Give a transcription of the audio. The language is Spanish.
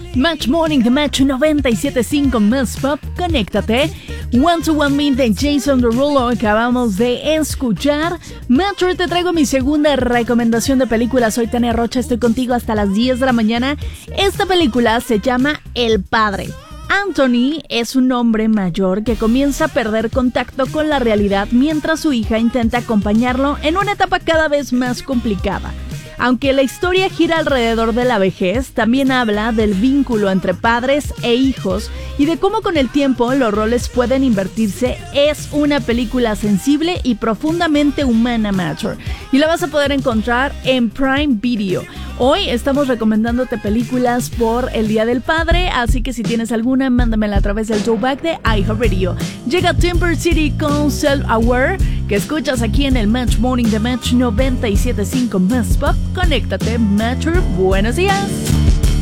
Match Morning de Match 97.5 Más Pop, conéctate. One to One Me de Jason Derulo acabamos de escuchar. Match, hoy te traigo mi segunda recomendación de película. Soy Tania Rocha, estoy contigo hasta las 10 de la mañana. Esta película se llama El Padre. Anthony es un hombre mayor que comienza a perder contacto con la realidad mientras su hija intenta acompañarlo en una etapa cada vez más complicada. Aunque la historia gira alrededor de la vejez, también habla del vínculo entre padres e hijos y de cómo con el tiempo los roles pueden invertirse. Es una película sensible y profundamente humana, Mature, y la vas a poder encontrar en Prime Video. Hoy estamos recomendándote películas por el Día del Padre, así que si tienes alguna, mándamela a través del throwback de iHeartRadio. Llega Temper City con Self Aware, que escuchas aquí en el Match Morning de Match 97.5 Más Pop. Conéctate, Mature. Buenos días.